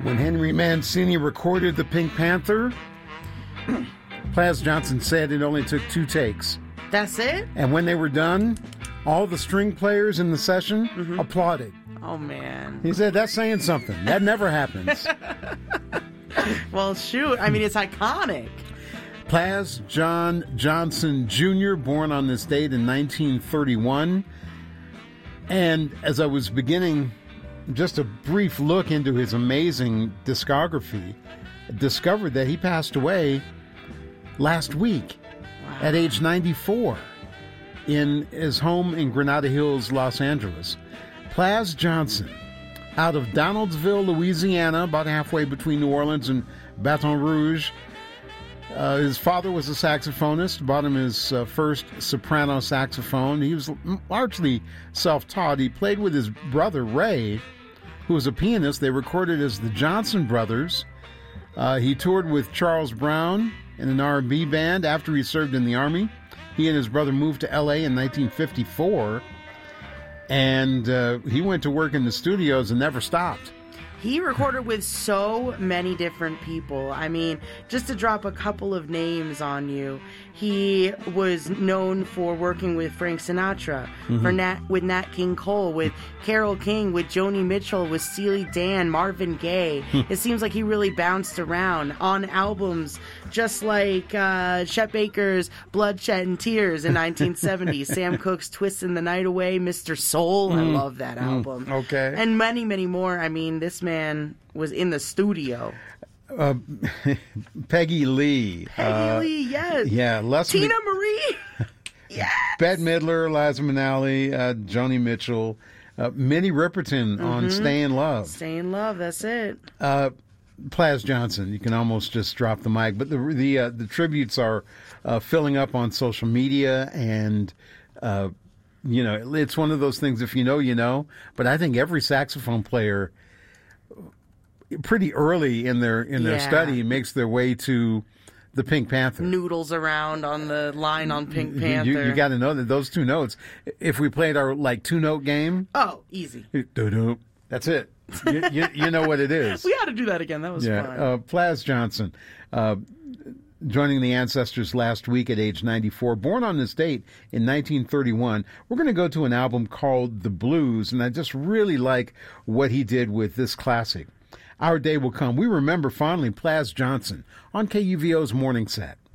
When Henry Mancini recorded the Pink Panther, Plas Johnson said it only took 2 takes. That's it? And when they were done, all the string players in the session applauded. Oh, man. He said, that's saying something. That never happens. Well, shoot. I mean, it's iconic. Plas John Johnson Jr., born on this date in 1931. And as I was beginning just a brief look into his amazing discography, discovered that he passed away last week at age 94 in his home in Granada Hills, Los Angeles. Plas Johnson, out of Donaldsville, Louisiana, about halfway between New Orleans and Baton Rouge. His father was a saxophonist, bought him his first soprano saxophone. He was largely self-taught. He played with his brother, Ray, who was a pianist. They recorded as the Johnson Brothers. He toured with Charles Brown in an R&B band after he served in the Army. He and his brother moved to L.A. in 1954, and he went to work in the studios and never stopped. He recorded with so many different people. I mean, just to drop a couple of names on you, he was known for working with Frank Sinatra, with Nat King Cole, with Carole King, with Joni Mitchell, with Steely Dan, Marvin Gaye. It seems like he really bounced around on albums just like Chet Baker's Blood, Sweat, and Tears in 1970, Sam Cooke's Twisting the Night Away, Mr. Soul. I love that album. Okay. And many, many more. I mean, this man was in the studio. Peggy Lee. Lee, yes. Yeah. Tina Marie. Yes. Bette Midler, Liza Minnelli, Joni Mitchell, Minnie Riperton on Stay in Love. Stay in Love, that's it. Plas Johnson, you can almost just drop the mic. But the tributes are filling up on social media, and it's one of those things, if you know, you know. But I think every saxophone player pretty early in their study makes their way to the Pink Panther. Noodles around on the line on Pink Panther. You got to know that those 2 notes, if we played our 2-note game. Oh, easy. That's it. You know what it is. We ought to do that again. That was fun. Plas Johnson, joining the ancestors last week at age 94, born on this date in 1931. We're going to go to an album called The Blues, and I just really like what he did with this classic. Our Day Will Come. We remember fondly Plas Johnson on KUVO's Morning Set.